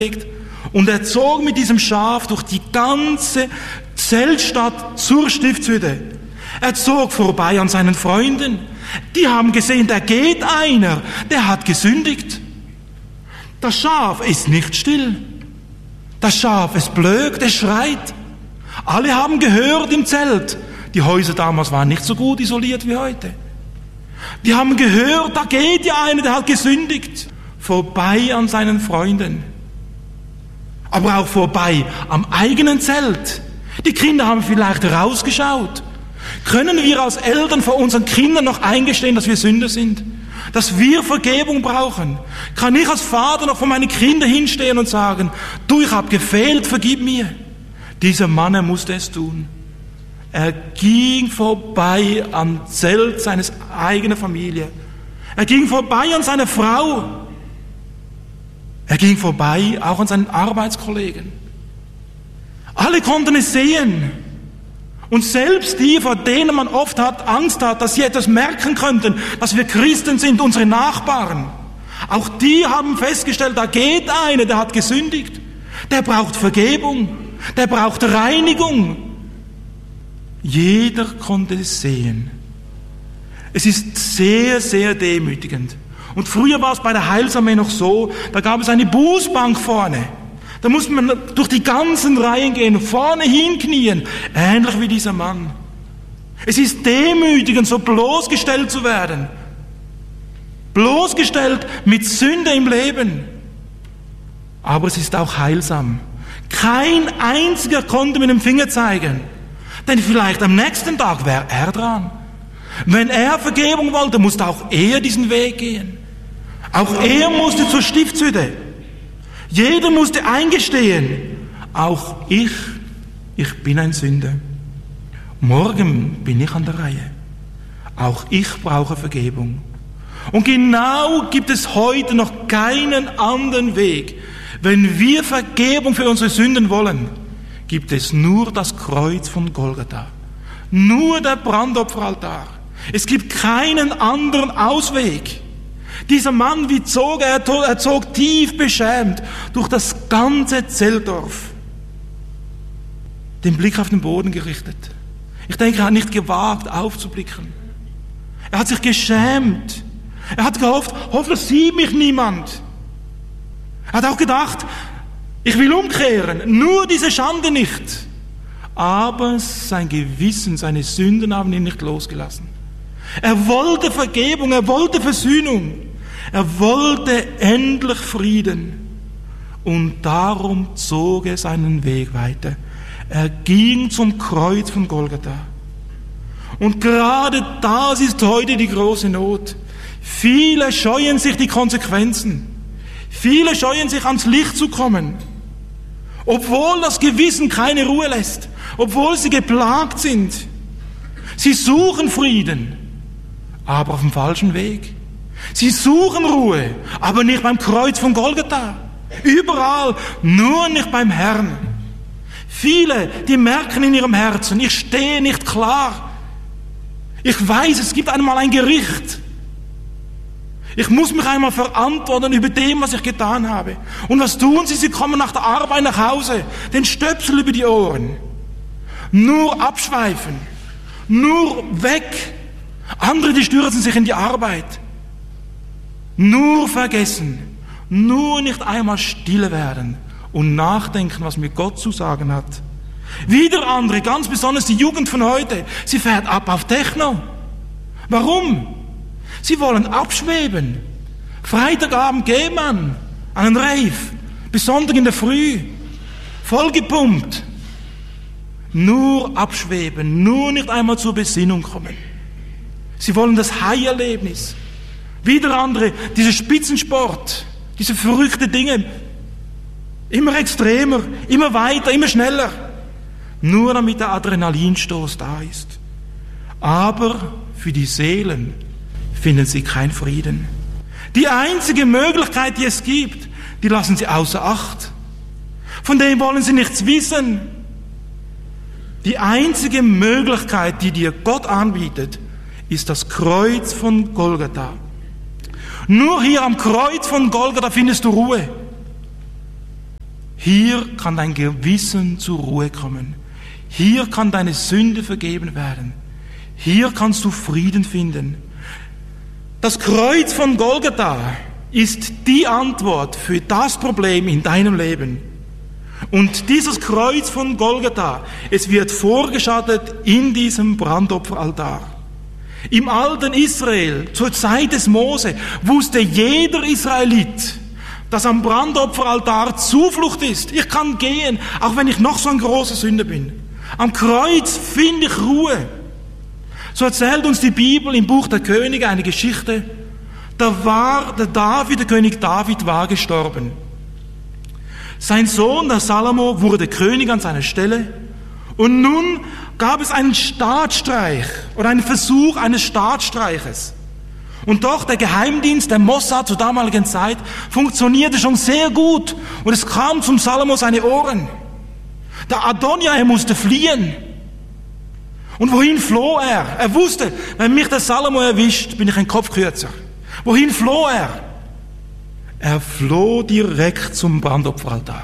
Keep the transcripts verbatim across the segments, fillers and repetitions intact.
Und er zog mit diesem Schaf durch die ganze Zeltstadt zur Stiftshütte. Er zog vorbei an seinen Freunden. Die haben gesehen, da geht einer, der hat gesündigt. Das Schaf ist nicht still. Das Schaf, es blökt, es schreit. Alle haben gehört im Zelt. Die Häuser damals waren nicht so gut isoliert wie heute. Die haben gehört, da geht ja einer, der hat gesündigt. Vorbei an seinen Freunden. Aber auch vorbei am eigenen Zelt. Die Kinder haben vielleicht rausgeschaut. Können wir als Eltern vor unseren Kindern noch eingestehen, dass wir Sünder sind? Dass wir Vergebung brauchen? Kann ich als Vater noch vor meine Kinder hinstehen und sagen, du, ich habe gefehlt, vergib mir? Dieser Mann, er musste es tun. Er ging vorbei am Zelt seines eigenen Familie. Er ging vorbei an seiner Frau. Er ging vorbei auch an seinen Arbeitskollegen. Alle konnten es sehen. Und selbst die, vor denen man oft hat, Angst hat, dass sie etwas merken könnten, dass wir Christen sind, unsere Nachbarn, auch die haben festgestellt, da geht einer, der hat gesündigt. Der braucht Vergebung. Der braucht Reinigung. Jeder konnte es sehen. Es ist sehr, sehr demütigend. Und früher war es bei der Heilsarmee noch so, da gab es eine Bußbank vorne. Da musste man durch die ganzen Reihen gehen, vorne hinknien, ähnlich wie dieser Mann. Es ist demütigend, so bloßgestellt zu werden. Bloßgestellt mit Sünde im Leben. Aber es ist auch heilsam. Kein einziger konnte mit dem Finger zeigen. Denn vielleicht am nächsten Tag wäre er dran. Wenn er Vergebung wollte, musste auch er diesen Weg gehen. Auch er musste zur Stiftshütte. Jeder musste eingestehen, auch ich, ich bin ein Sünder. Morgen bin ich an der Reihe. Auch ich brauche Vergebung. Und genau gibt es heute noch keinen anderen Weg. Wenn wir Vergebung für unsere Sünden wollen, gibt es nur das Kreuz von Golgatha. Nur der Brandopferaltar. Es gibt keinen anderen Ausweg. Dieser Mann, wie zog er? Er zog tief beschämt durch das ganze Zeltdorf. Den Blick auf den Boden gerichtet. Ich denke, er hat nicht gewagt, aufzublicken. Er hat sich geschämt. Er hat gehofft, hoffentlich sieht mich niemand. Er hat auch gedacht, ich will umkehren, nur diese Schande nicht. Aber sein Gewissen, seine Sünden haben ihn nicht losgelassen. Er wollte Vergebung, er wollte Versöhnung. Er wollte endlich Frieden. Und darum zog er seinen Weg weiter. Er ging zum Kreuz von Golgatha. Und gerade das ist heute die große Not. Viele scheuen sich die Konsequenzen. Viele scheuen sich ans Licht zu kommen. Obwohl das Gewissen keine Ruhe lässt. Obwohl sie geplagt sind. Sie suchen Frieden, aber auf dem falschen Weg. Sie suchen Ruhe, aber nicht beim Kreuz von Golgatha. Überall, nur nicht beim Herrn. Viele, die merken in ihrem Herzen, ich stehe nicht klar. Ich weiß, es gibt einmal ein Gericht. Ich muss mich einmal verantworten über dem, was ich getan habe. Und was tun sie? Sie kommen nach der Arbeit nach Hause, den Stöpsel über die Ohren. Nur abschweifen, nur weg. Andere, die stürzen sich in die Arbeit. Nur vergessen, nur nicht einmal stille werden und nachdenken, was mir Gott zu sagen hat. Wieder andere, ganz besonders die Jugend von heute, sie fährt ab auf Techno. Warum? Sie wollen abschweben. Freitagabend geht man an einen Rave, bis Sonntag in der Früh, vollgepumpt. Nur abschweben, nur nicht einmal zur Besinnung kommen. Sie wollen das High-Erlebnis. Wieder andere, dieser Spitzensport, diese verrückten Dinge, immer extremer, immer weiter, immer schneller. Nur damit der Adrenalinstoß da ist. Aber für die Seelen finden sie keinen Frieden. Die einzige Möglichkeit, die es gibt, die lassen sie außer Acht. Von dem wollen sie nichts wissen. Die einzige Möglichkeit, die dir Gott anbietet, ist das Kreuz von Golgatha. Nur hier am Kreuz von Golgatha findest du Ruhe. Hier kann dein Gewissen zur Ruhe kommen. Hier kann deine Sünde vergeben werden. Hier kannst du Frieden finden. Das Kreuz von Golgatha ist die Antwort für das Problem in deinem Leben. Und dieses Kreuz von Golgatha, es wird vorgeschattet in diesem Brandopferaltar. Im alten Israel, zur Zeit des Mose, wusste jeder Israelit, dass am Brandopferaltar Zuflucht ist. Ich kann gehen, auch wenn ich noch so ein großer Sünder bin. Am Kreuz finde ich Ruhe. So erzählt uns die Bibel im Buch der Könige eine Geschichte. Da war der David, der König David war gestorben. Sein Sohn, der Salomo, wurde König an seiner Stelle. Und nun gab es einen Staatsstreich oder einen Versuch eines Staatsstreiches. Und doch, der Geheimdienst, der Mossad zur damaligen Zeit, funktionierte schon sehr gut. Und es kam zum Salomo seine Ohren. Der Adonija, er musste fliehen. Und wohin floh er? Er wusste, wenn mich der Salomo erwischt, bin ich ein Kopf kürzer. Wohin floh er? Er floh direkt zum Brandopferaltar.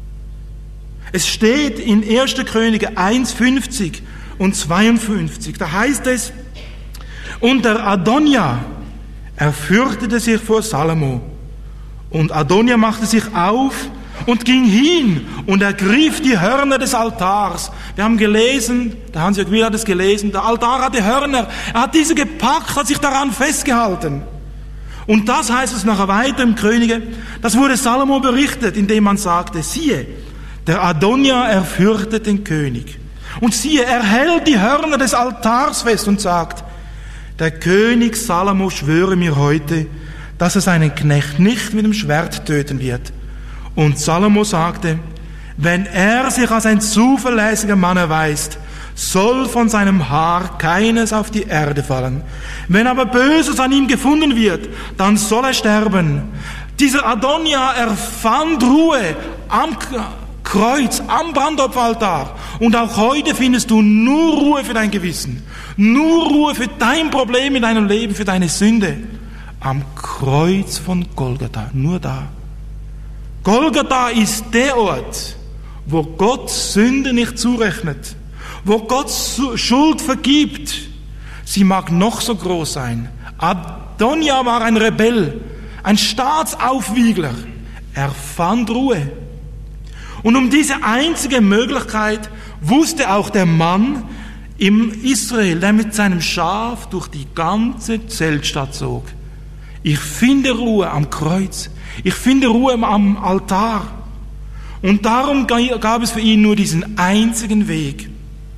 Es steht in erster Könige eins, fünfzig und zweiundfünfzig. Da heißt es, und der Adonija, er fürchtete sich vor Salomo. Und Adonija machte sich auf und ging hin und ergriff die Hörner des Altars. Wir haben gelesen, der Hans-Jörg Will hat es gelesen, der Altar hatte Hörner. Er hat diese gepackt, hat sich daran festgehalten. Und das heißt es nachher weiter im Könige, das wurde Salomo berichtet, indem man sagte, siehe, der Adonija, er fürchtet den König. Und siehe, er hält die Hörner des Altars fest und sagt, der König Salomo schwöre mir heute, dass er seinen Knecht nicht mit dem Schwert töten wird. Und Salomo sagte, wenn er sich als ein zuverlässiger Mann erweist, soll von seinem Haar keines auf die Erde fallen. Wenn aber Böses an ihm gefunden wird, dann soll er sterben. Dieser Adonija, er fand Ruhe am Kreuz, am Brandopferaltar. Und auch heute findest du nur Ruhe für dein Gewissen. Nur Ruhe für dein Problem in deinem Leben, für deine Sünde. Am Kreuz von Golgatha, nur da. Golgatha ist der Ort, wo Gott Sünde nicht zurechnet, wo Gott Schuld vergibt. Sie mag noch so groß sein. Adonija war ein Rebell, ein Staatsaufwiegler. Er fand Ruhe. Und um diese einzige Möglichkeit wusste auch der Mann im Israel, der mit seinem Schaf durch die ganze Zeltstadt zog. Ich finde Ruhe am Kreuz. Ich finde Ruhe am Altar. Und darum gab es für ihn nur diesen einzigen Weg.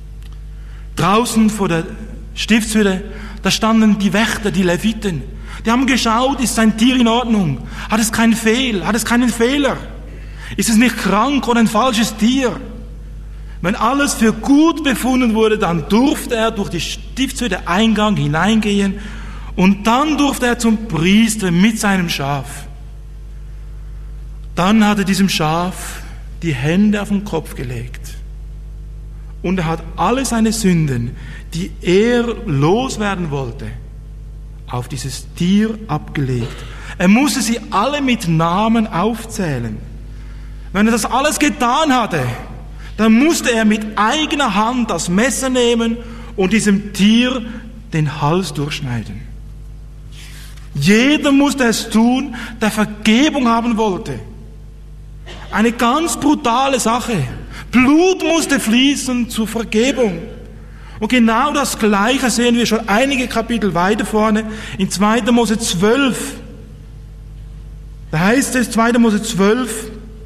Draußen vor der Stiftshütte, da standen die Wächter, die Leviten. Die haben geschaut, ist sein Tier in Ordnung? Hat es keinen Fehl? Hat es keinen Fehler? Ist es nicht krank oder ein falsches Tier? Wenn alles für gut befunden wurde, dann durfte er durch die Stiftshütte Eingang hineingehen und dann durfte er zum Priester mit seinem Schaf. Dann hat er diesem Schaf die Hände auf den Kopf gelegt und er hat alle seine Sünden, die er loswerden wollte, auf dieses Tier abgelegt. Er musste sie alle mit Namen aufzählen. Wenn er das alles getan hatte, dann musste er mit eigener Hand das Messer nehmen und diesem Tier den Hals durchschneiden. Jeder musste es tun, der Vergebung haben wollte. Eine ganz brutale Sache. Blut musste fließen zur Vergebung. Und genau das Gleiche sehen wir schon einige Kapitel weiter vorne in zweiter Mose zwölf. Da heißt es, zweiter Mose zwölf,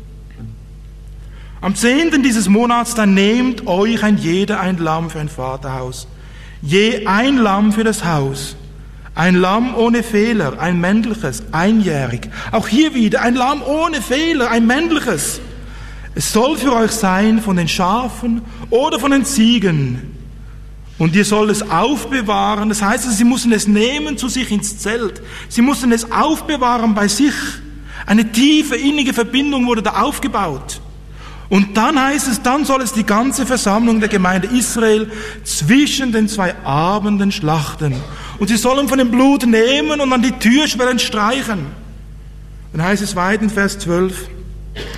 am zehnten dieses Monats, dann nehmt euch ein jeder ein Lamm für ein Vaterhaus. Je ein Lamm für das Haus. Ein Lamm ohne Fehler, ein männliches, einjährig. Auch hier wieder ein Lamm ohne Fehler, ein männliches. Es soll für euch sein von den Schafen oder von den Ziegen. Und ihr sollt es aufbewahren. Das heißt, sie mussten es nehmen zu sich ins Zelt. Sie mussten es aufbewahren bei sich. Eine tiefe, innige Verbindung wurde da aufgebaut. Und dann heißt es, dann soll es die ganze Versammlung der Gemeinde Israel zwischen den zwei Abenden schlachten. Und sie sollen von dem Blut nehmen und an die Türschwellen streichen. Dann heißt es weiter in Vers zwölf.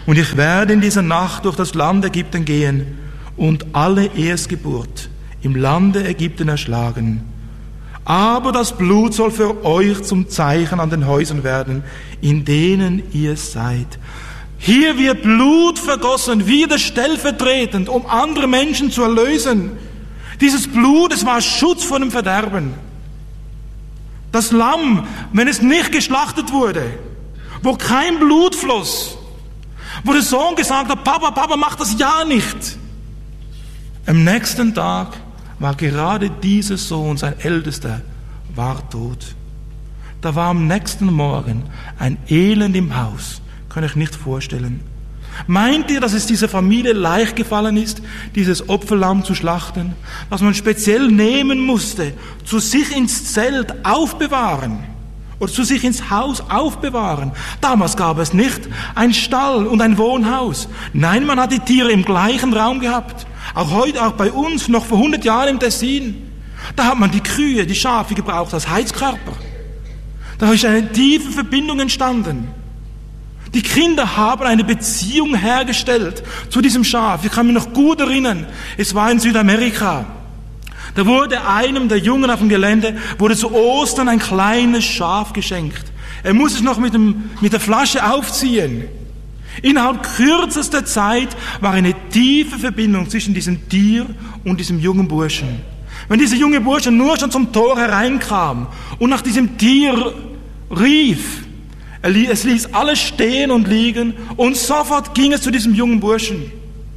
Und ich werde in dieser Nacht durch das Land Ägypten gehen und alle Erstgeburt im Lande Ägypten erschlagen. Aber das Blut soll für euch zum Zeichen an den Häusern werden, in denen ihr seid. Hier wird Blut vergossen, wieder stellvertretend, um andere Menschen zu erlösen. Dieses Blut, es war Schutz vor dem Verderben. Das Lamm, wenn es nicht geschlachtet wurde, wo kein Blut floss, wo der Sohn gesagt hat, Papa, Papa, mach das ja nicht. Am nächsten Tag war gerade dieser Sohn, sein Ältester, war tot. Da war am nächsten Morgen ein Elend im Haus. Kann ich nicht vorstellen. Meint ihr, dass es dieser Familie leicht gefallen ist, dieses Opferlamm zu schlachten, dass man speziell nehmen musste, zu sich ins Zelt aufbewahren oder zu sich ins Haus aufbewahren? Damals gab es nicht ein Stall und ein Wohnhaus. Nein, man hat die Tiere im gleichen Raum gehabt. Auch heute, auch bei uns, noch vor hundert Jahren im Tessin. Da hat man die Kühe, die Schafe gebraucht als Heizkörper. Da ist eine tiefe Verbindung entstanden. Die Kinder haben eine Beziehung hergestellt zu diesem Schaf. Ich kann mich noch gut erinnern, es war in Südamerika. Da wurde einem der Jungen auf dem Gelände, wurde zu Ostern ein kleines Schaf geschenkt. Er muss es noch mit, dem, mit der Flasche aufziehen. Innerhalb kürzester Zeit war eine tiefe Verbindung zwischen diesem Tier und diesem jungen Burschen. Wenn dieser junge Bursche nur schon zum Tor hereinkam und nach diesem Tier rief, es ließ alles stehen und liegen und sofort ging es zu diesem jungen Burschen.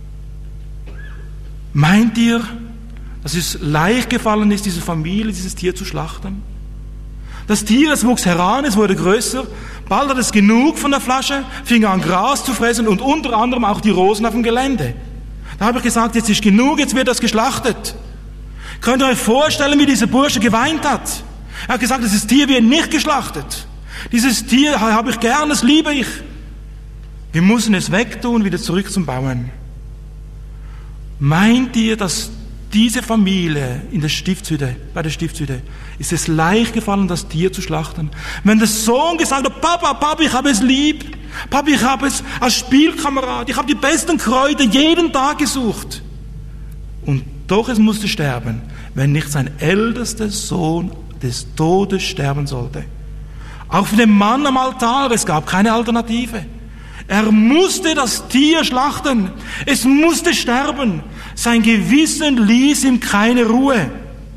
Meint ihr, dass es leicht gefallen ist, diese Familie, dieses Tier zu schlachten? Das Tier, es wuchs heran, es wurde größer, bald hat es genug von der Flasche, fing an Gras zu fressen und unter anderem auch die Rosen auf dem Gelände. Da habe ich gesagt, jetzt ist genug, jetzt wird das geschlachtet. Könnt ihr euch vorstellen, wie dieser Bursche geweint hat? Er hat gesagt, dieses Tier wird nicht geschlachtet. Dieses Tier habe ich gern, das liebe ich. Wir müssen es wegtun, wieder zurück zum Bauern. Meint ihr, dass diese Familie in der Stiftshütte, bei der Stiftshütte, ist es leicht gefallen, das Tier zu schlachten? Wenn der Sohn gesagt hat, Papa, Papa, ich habe es lieb. Papa, ich habe es als Spielkamerad. Ich habe die besten Kräuter jeden Tag gesucht. Und doch es musste sterben, wenn nicht sein ältester Sohn des Todes sterben sollte. Auch für den Mann am Altar, es gab keine Alternative. Er musste das Tier schlachten. Es musste sterben. Sein Gewissen ließ ihm keine Ruhe.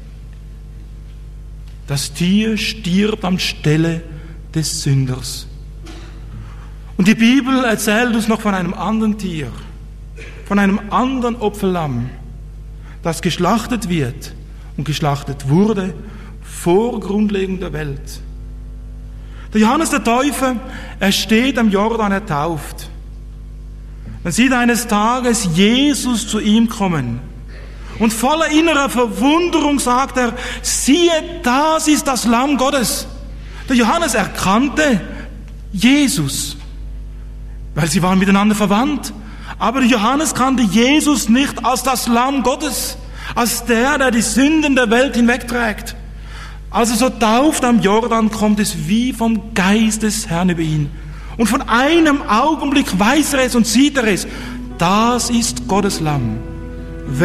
Das Tier stirbt am Stelle des Sünders. Und die Bibel erzählt uns noch von einem anderen Tier, von einem anderen Opferlamm, das geschlachtet wird und geschlachtet wurde vor Grundlegung der Welt. Der Johannes der Täufer, er steht am Jordan, er tauft. Dann sieht er eines Tages Jesus zu ihm kommen. Und voller innerer Verwunderung sagt er, siehe, das ist das Lamm Gottes. Der Johannes erkannte Jesus, weil sie waren miteinander verwandt. Aber der Johannes kannte Jesus nicht als das Lamm Gottes, als der, der die Sünden der Welt hinwegträgt. Als er so tauft am Jordan, kommt es wie vom Geist des Herrn über ihn. Und von einem Augenblick weiß er es und sieht er es. Das ist Gottes Lamm,